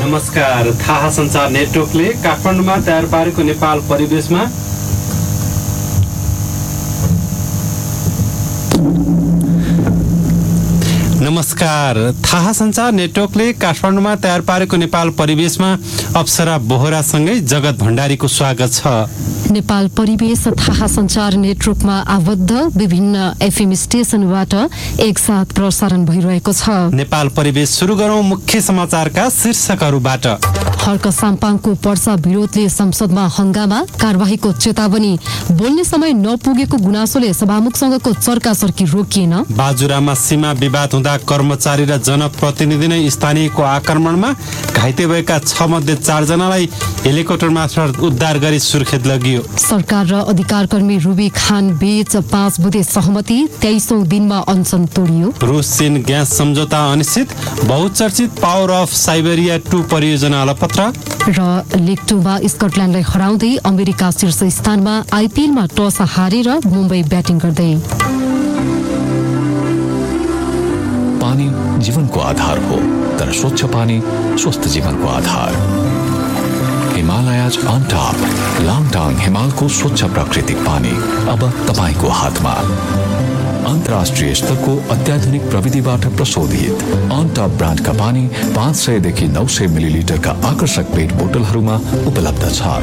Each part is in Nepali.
नमस्कार। थाहा सञ्चार नेटवर्कले काठमाडौँमा तयार पारेको नेपाल परिवेशमा नमस्कार। थाहा सञ्चार नेटवर्कले काठमाडौँमा तयार पारेको नेपाल परिवेशमा अप्सरा बोहरासँगै जगत भण्डारीको स्वागत छ। नेपाल परिवेश थाहा सञ्चार नेटवर्कमा आबद्ध विभिन्न एफएम स्टेशनबाट एकसाथ प्रसारण भइरहेको छ। नेपाल परिवेश सुरु गरौं मुख्य समाचारका शीर्षकहरूबाट। हर्क साम्पाङको पर्चा विरोधले संसदमा हंगामा, कारबाहीको चेतावनी, बोल्ने समय नपुगेको गुनासोले सभामुखसँगको चर्काचर्की रोकिएन। बाजुरामा सीमा विवाद हुँदा कर्मचारी र जनप्रतिनिधि नै स्थानीयको आक्रमणमा घाइते भएका 6 मध्ये 4 जनालाई हेलिकप्टर मार्फत उद्धार गरी सुर्खेत लगियो। सरकार र अधिकारकर्मी रुबी खान बीच 5 बुँदे सहमति, 23औं दिनमा अनसन तोडियो। रुस चीन ग्यास सम्झौता अनिश्चित, बहुचर्चित पावर अफ साइबेरिया 2 परियोजना अलपत्र। र लिग 2 मा स्कटल्यान्डलाई हराउँदै अमेरिका शीर्ष स्थानमा, आइपिएलमा टस हारेर मुम्बई ब्याटिङ गर्दै। पानी जीवनको आधार हो, तर स्वच्छ पानी स्वस्थ जीवनको आधार। हिमालयज अन टप, लाङटाङ हिमालको स्वच्छ प्राकृतिक पानी अब तपाईको हातमा। अन्तर्राष्ट्रिय स्तरको अत्याधुनिक प्रविधिबाट प्रशोधित अन टप ब्रान्डका पानी 500 देखि 900 मिलिलिटरका आकर्षक पेट बोतलहरूमा उपलब्ध छ।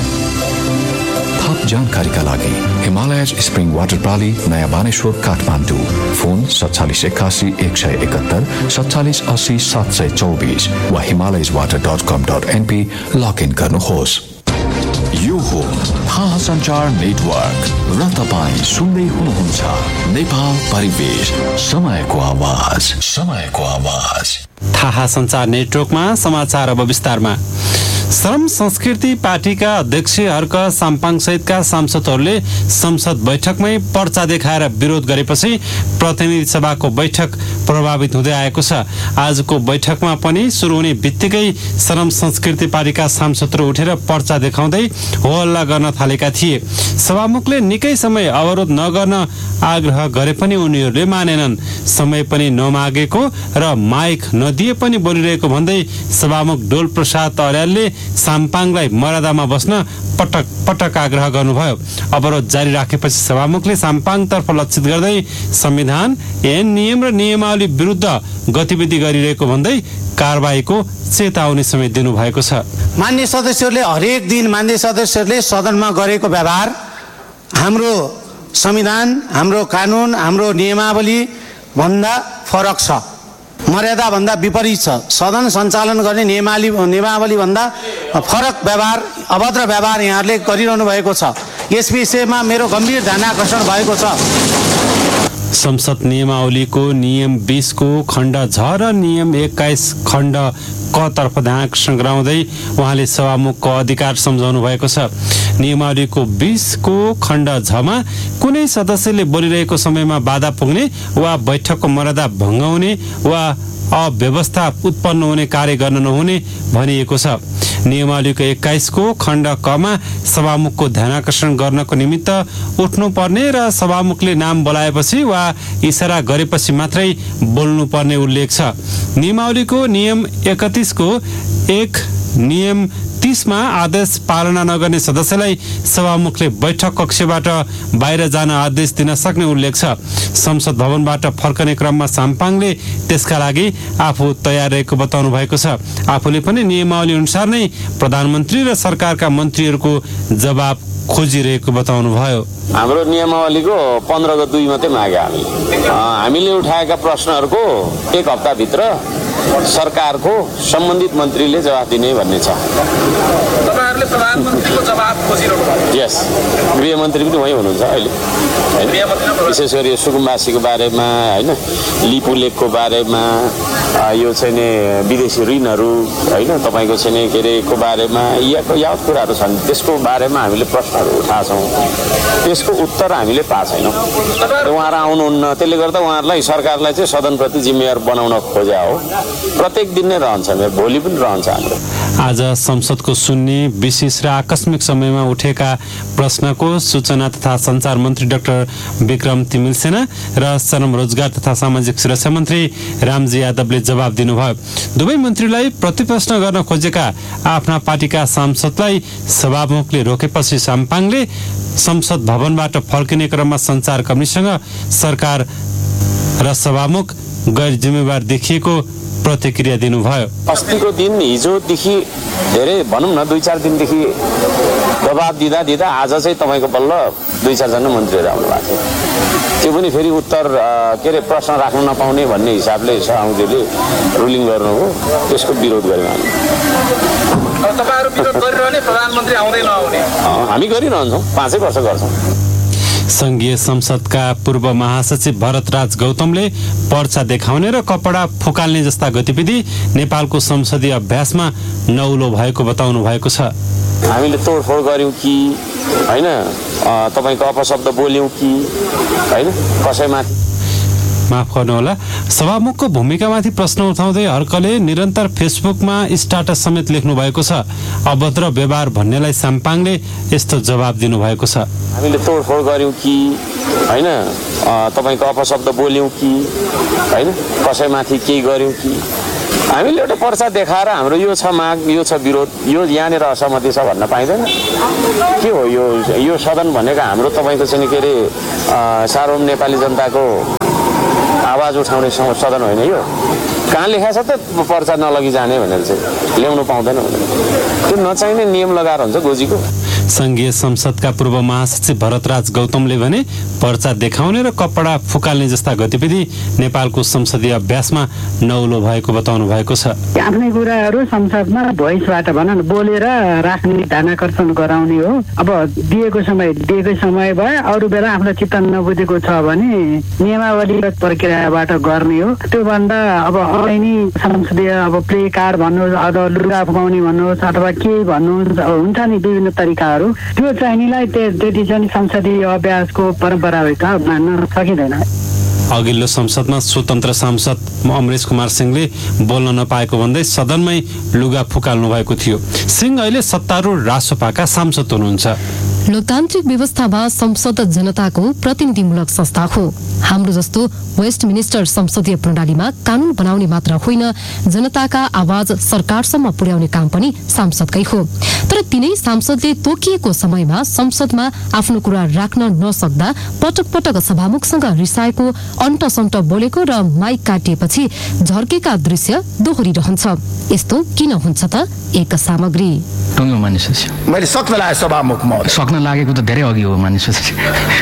थप जानकारीका लागि हिमालयज स्प्रिङ वाटर प्रणाली, नयाँ बानेश्वर, काठमाडौँ। फोन 4781 171 4780 724 वा himalayaswater.com.np लगइन गर्नुहोस्। यो हो थाहा सञ्चार नेटवर्क र तपाईँ सुन्दै हुनुहुन्छ नेपाल परिवेश, समयको आवाज, समयको आवाज। थाहा सञ्चार नेटवर्कमा समाचार अब विस्तारमा। श्रम संस्कृति पार्टीका अध्यक्ष हर्क साम्पाङ सहितका सांसदहरूले संसद बैठकमै पर्चा देखाएर विरोध गरेपछि प्रतिनिधि सभाको बैठक प्रभावित हुँदै आएको छ। आजको बैठकमा पनि सुरु हुने बित्तिकै श्रम संस्कृति पार्टीका सांसदहरू उठेर पर्चा देखाउँदै होहल्ला गर्न थालेका थिए। सभामुखले निकै समय अवरोध नगर्न आग्रह गरे पनि उनीहरूले मानेनन्। समय पनि नमागेको र माइक नदिए पनि बोलिरहेको भन्दै सभामुख डोल प्रसाद अर्यालले साम्पाङलाई मर्यादामा बस्न पटक पटक आग्रह गर्नुभयो। अवरोध जारी राखेपछि सभामुखले साम्पाङतर्फ लक्षित गर्दै संविधान, ऐन, नियम र नियमावली विरुद्ध गतिविधि गरिरहेको भन्दै कारबाहीको चेतावनी समेत दिनुभएको छ। मान्य सदस्यहरूले हरेक दिन मान्य सदस्यहरूले सदनमा गरेको व्यवहार हाम्रो संविधान, हाम्रो कानुन, हाम्रो नियमावली भन्दा फरक छ, मर्यादा भन्दा विपरीत छ। सदन सञ्चालन गर्ने नियमावली भन्दा फरक व्यवहार, अभद्र व्यवहार यहाँहरूले गरिरहनु भएको छ। यस विषयमा मेरो गम्भीर ध्यानाकर्षण भएको छ। संसद नियमावलीको नियम 20 को खण्ड झ र नियम 21 खण्ड क तर्फ ध्यानाकर्षण गराउँदै उहाँले सभामुखको अधिकार सम्झाउनु भएको छ। नियमावलीको 20 को खण्ड झमा कुनै सदस्यले बोलिरहेको समयमा बाधा पुग्ने वा बैठकको मर्यादा भङ्गाउने वा अव्यवस्था उत्पन्न हुने कार्य गर्न नहुने भनिएको छ। नियमावलीको 21 को खण्ड कमा सभामुखको ध्यानाकर्षण गर्नको निमित्त उठ्नुपर्ने र सभामुखले नाम बोलाएपछि वा इसारा गरेपछि मात्रै बोल्नुपर्ने उल्लेख छ। नियमावलीको नियम 31 को 1 नियम 30 मा आदेश पालना नगर्ने सदस्यलाई सभामुखले बैठक कक्षबाट बाहिर जान आदेश दिन सक्ने उल्लेख छ। संसद भवनबाट फर्कने क्रममा साम्पाङले त्यसका लागि आफू तयार रहेको बताउनु भएको छ। आफूले पनि नियमावली अनुसार नै प्रधानमन्त्री र सरकारका मन्त्रीहरूको जवाब खोजिरहेको बताउनु भयो। हाम्रो नियमावलीको 15 को 2 मात्रै माग्यो। हामीले उठाएका प्रश्नहरूको 1 हप्ताभित्र सरकारको सम्बन्धित मन्त्रीले जवाफ दिने भन्ने छ। तपाईहरुले प्रधानमन्त्रीको जवाफ खोजिरहनु भएको? यस, गृहमन्त्री पनि वही हुनुहुन्छ अहिले। विशेष गरी सुकुम्बासीको बारेमा, हैन, लिपु लेकको बारेमा, यो चाहिँ नि विदेशी ऋणहरू, हैन, तपाईको चाहिँ नि के रे को बारेमा यावत कुराहरू छन्। त्यसको बारेमा हामीले प्रश्नहरू उठाछौँ। त्यसको उत्तर हामीले पाएको छैनौँ। उहाँहरू आउनुहुन्न, त्यसले गर्दा उहाँहरूलाई सरकारलाई चाहिँ सदनप्रति जिम्मेवार बनाउन खोज्या हो। प्रत्येक दिन नै रहन्छ, भोलि पनि रहन्छ हाम्रो। आज संसदको सुन्ने विशेष र आकस्मिक समयमा उठेका प्रश्नको सूचना तथा सञ्चार मन्त्री डाक्टर विक्रम तिमिलसेना र श्रम रोजगार तथा सामाजिक सुरक्षा मन्त्री रामजी यादवले जवाब दिनुभयो। दुवै मन्त्रीलाई प्रतिप्रश्न गर्न खोजेका आफ्ना पार्टीका सांसदलाई सभामुखले रोकेपछि साम्पाङले संसद भवनबाट फर्किने क्रममा सञ्चारकर्मीसँग सरकार र सभामुख गैर जिम्मेवार देखिएको प्रतिक्रिया दिनुभयो। अस्तिको दिन हिजोदेखि धेरै भनौँ न 2-4 दिनदेखि जवाब दिँदा आज चाहिँ तपाईँको बल्ल 2-4 जना मन्त्रीहरू आउनु भएको थियो। त्यो पनि फेरि उत्तर के अरे प्रश्न राख्न नपाउने भन्ने हिसाबले सभामुखले रुलिङ गर्नु हो, त्यसको विरोध गर्यौँ हामी। तपाईँहरू विरोध गरिरहने प्रधानमन्त्री आउँदै नआउने हामी गरिरहन्छौँ, 5 वर्ष गर्छौँ। संघीय संसदका पूर्व महासचिव भरतराज गौतमले पर्चा देखाउने र कपडा फुकाल्ने जस्ता गतिविधि नेपालको संसदीय अभ्यासमा नौलो भएको बताउनु भएको छ। हामीले तोडफोड गर्यौँ कि होइन, तपाईँको अपशब्द बोल्यौँ कि होइन, कसैमाथि माफ गर्नुहोला। सभामुखको भूमिकामाथि प्रश्न उठाउँदै हर्कले निरन्तर फेसबुकमा स्ट्याटस समेत लेख्नु भएको छ। अभद्र व्यवहार भन्नेलाई साम्पाङले यस्तो जवाब दिनुभएको छ। हामीले तोडफोड गर्यौँ कि होइन, तपाईँको अपशब्द बोल्यौँ कि होइन, कसैमाथि केही गर्यौँ कि, हामीले एउटा पर्चा देखाएर हाम्रो यो छ माग, यो छ विरोध, यो यहाँनिर असहमति छ भन्न पाइँदैन। के हो यो सदन भनेको हाम्रो तपाईँको चाहिँ के अरे सार्वभौम नेपाली जनताको आवाज उठाउने सदन होइन यो। कहाँ लेखा छ त पर्चा नलगी जाने भनेर चाहिँ ल्याउनु पाउँदैन भनेर, त्यो नचाहिने नियम लगाएर हुन्छ गोजीको। संघीय संसदका पूर्व महासचिव भरतराज गौतमले भने पर्चा देखाउने र कपडा फुकाल्ने जस्ता गतिविधि नेपालको संसदीय अभ्यासमा नौलो भएको बताउनु भएको छ। आफ्नै कुराहरू संसदमा भोइसबाट भनौँ न बोलेर राख्ने, ध्यानाकर्षण गराउने हो। अब दिएको समय भयो, अरू बेला आफ्नो चित्त नबुझेको छ भने नियमावलीगत प्रक्रियाबाट गर्ने हो। त्योभन्दा अब ऐनी संसदीय अब प्ले कार्ड भन्नुहोस्, अथवा लुगा फुकाउने भन्नुहोस्, अथवा के भन्नुहोस्, हुन्छ नि विभिन्न तरिकाहरू, त्यो चाहिनेलाई त्यति चाहिँ संसदीय अभ्यासको परम्परा मान्न सकिँदैन। अघिल्लो संसदमा स्वतन्त्र सांसद अमरेश कुमार सिंहले बोल्न नपाएको भन्दै सदनमै लुगा फुकाल्नु भएको थियो। सिंह अहिले सत्तारूढ रासोपाका सांसद हुनुहुन्छ। लोकतान्त्रिक व्यवस्थामा संसद जनताको प्रतिनिधिमूलक संस्था हो। हाम्रो जस्तो वेस्टमिनिस्टर संसदीय प्रणालीमा कानून बनाउने मात्र होइन, जनताका आवाज सरकारसम्म पुर्याउने काम पनि सांसदकै हो। तर तिनै सांसदले तोकिएको समयमा संसदमा आफ्नो कुरा राख्न नसक्दा पटक पटक सभामुखसँग रिसाएको, अन्टसन्ट बोलेको र माइक काटिएपछि झर्केका दृश्य दोहोरिरहन्छ। यस्तो किन हुन्छ त? एक सामग्री मैले सक्न लागे सभामुख महोदय, सक्न लागेको त धेरै अघि हो मानिसपछि।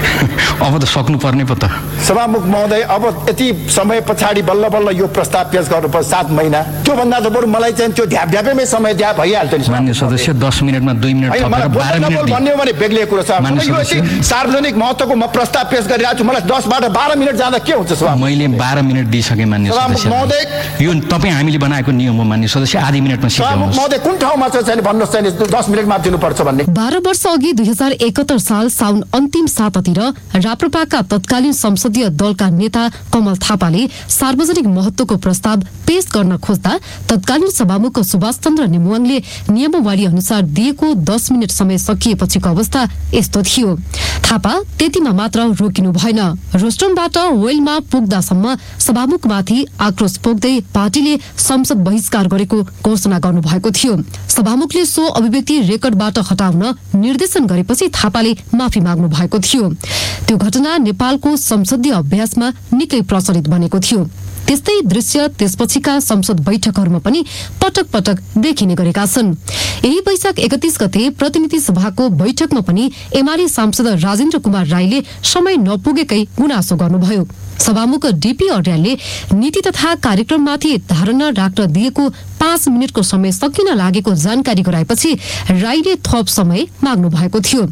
अब त सक्नु पर्ने पो त। सभामुख महोदय, अब यति समय पछाडि बल्ल बल्ल यो प्रस्ताव पेश गर्नुपर्छ, 7 महिना। त्योभन्दा त बरु मलाई चाहिँ त्यो ढ्यापढ्यापैमै समय दिए भइहाल्थ्यो नि। मान्य सदस्य 10 मिनटमा 2 मिनट थपेर 12 मिनट भन्ने भने बेग्लै कुरो छ। सार्वजनिक महत्त्वको म प्रस्ताव पेश गरिरहेको छु, मलाई 10 बाट 12 मिनट जाँदा के हुन्छ सभा? मैले 12 मिनट दिइसकेँ मान्य सदस्य महोदय। यो तपाईँ हामीले बनाएको नियम हो मान्य सदस्य, आधी मिनटमा सभामुख महोदय कुन ठाउँमा चाहिँ भन्नुहोस् चाहिँ 10 मिनटमा दिनुपर्छ भन्ने। 12 वर्ष अघि 2071 साल साउन अन्तिम सातातिर राप्रपाका तत्कालीन संसदीय दलका नेता कमल थापाले सार्वजनिक महत्त्वको प्रस्ताव पेश गर्न खोज्दा तत्कालीन सभामुख सुभाष चन्द्र नेमुवाङले नियमावली अनुसार दिएको 10 मिनट समय सकिएपछिको अवस्था यस्तो थियो। थापा त्यतिमा मात्र रोकिनु भएन, रोस्टनबाट वेलमा पुग्दासम्म सभामुखमाथि आक्रोश पोख्दै पार्टीले संसद बहिष्कार गरेको घोषणा गर्नुभएको थियो। सभामुखले सो अभिव्यक्ति रेकर्डबाट हटाउन निर्देशन गरेपछि थापाले माफी माग्नु भएको थियो। त्यो घटना नेपालको संसदीय अभ्यासमा निकै प्रचलित बनेको थियो। त्यस्तै दृश्य त्यसपछिका संसद बैठकहरूमा पनि पटक पटक देखिने गरेका छन्। यही वैशाख 31 गते प्रतिनिधि सभाको बैठकमा पनि एमाले सांसद राजेन्द्र कुमार राईले समय नपुगेकै गुनासो गर्नुभयो। सभामुख डीपी अर्यालले नीति तथा कार्यक्रममाथि धारणा राख्न दिएको 5 मिनटको समय सकिन लागेको जानकारी गराएपछि राईले थप समय माग्नु भएको थियो।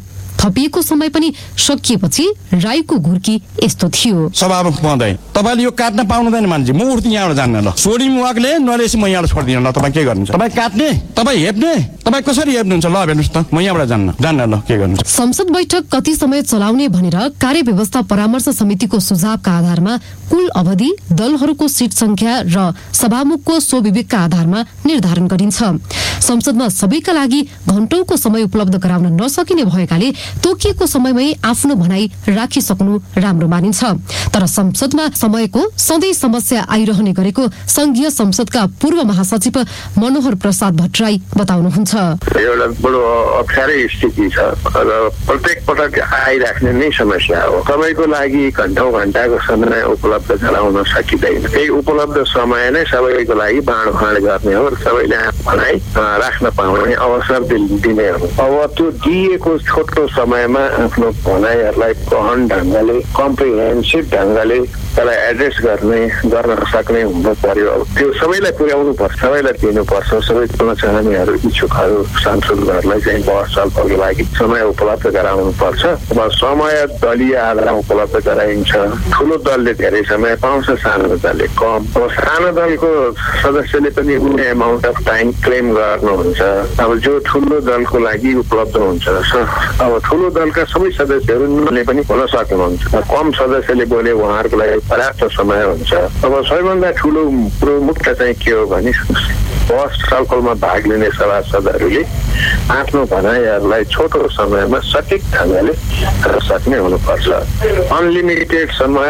थपिएको समय पनि सकिएपछि राईको घुर्की यस्तो थियो। सभामुख महोदय, तपाईँले यो काट्न पाउनुहुँदैन मान्छे, म उठ्ने यहाँबाट जान्न ल। सोडी मुवाकले नलेसी म यहाँबाट छोड्दिनँ ल। तपाईँ के गर्नुहुन्छ? तपाईँ काट्ने, तपाईँ हेप्ने, तपाईँ कसरी हेप्नुहुन्छ? ल हेर्नुहोस् त, म यहाँबाट जान्न ल, के गर्नुहुन्छ? संसद बैठक कति समय चलाउने भनेर कार्यव्यवस्था परामर्श समितिको सुझावका आधारमा कुल अवधि, दलहरूको सीट संख्या र सभामुखको स्वविवेकका आधारमा निर्धारण गरिन्छ। संसदमा सबैका लागि घण्टौको समय उपलब्ध गराउन नसकिने भएकाले तोकिएको समयमै आफ्नो भनाई राखिसक्नु राम्रो मानिन्छ। तर संसदमा समयको सधैँ समस्या आइरहने गरेको संघीय संसदका पूर्व महासचिव मनोहर प्रसाद भट्टराई बताउनुहुन्छ। एउटा बडो अप्ठ्यारै स्थिति छ र प्रत्येक पटक आइराख्ने नै समस्या हो। सबैको लागि घण्टौं घण्टाको समय उपलब्ध गराउन सकिँदैन। त्यही उपलब्ध समय नै सबैको लागि बाँडफाँड गर्ने हो र सबैले भनाइ राख्न पाउने अवसर दिने हो। अब त्यो दिएको छोटो समयमा आफ्नो भनाइहरूलाई गहन ढङ्गले, कम्प्रिहेन्सिभ ढङ्गले त्यसलाई एड्रेस गर्न सक्ने हुनु पर्यो। त्यो सबैलाई पुर्याउनु पर्छ, सबैलाई दिनुपर्छ। सबै चाहनेहरू, इच्छुकहरू, सांसदहरूलाई चाहिँ बहस छलफलको लागि समय उपलब्ध गराउनु पर्छ। अब समय दलीय आधारमा उपलब्ध गराइन्छ। ठुलो दलले धेरै समय पाउँछ, सानो दलले कम। अब सानो दलको सदस्यले पनि कुनै एमाउन्ट अफ टाइम क्लेम गर्नुहुन्छ। अब जो ठुलो दलको लागि उपलब्ध हुन्छ, अब ठुलो दलका सबै सदस्यहरूले पनि हुन सक्नुहुन्छ। कम सदस्यले बोले उहाँहरूको लागि पर्याप्त समय हुन्छ। अब सबैभन्दा ठुलो मुख्य चाहिँ के हो भने बहस छलफलमा भाग लिने सभासदहरूले आफ्नो भनाइहरूलाई छोटो समयमा सठिक ढङ्गले सक्ने हुनुपर्छ। अनलिमिटेड समय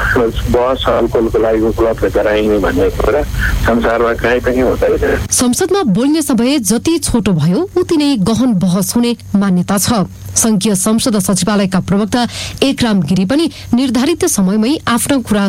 बहस छलफलको लागि उपलब्ध गराइने भन्ने कुरा संसारमा कहीँ पनि हुँदैन। संसदमा बोल्ने समय जति छोटो भयो उति नै गहन बहस हुने मान्यता छ। संघीय संसद सचिवालयका प्रवक्ता एकराम गिरी पनि निर्धारित समयमै आफ्नो कुरा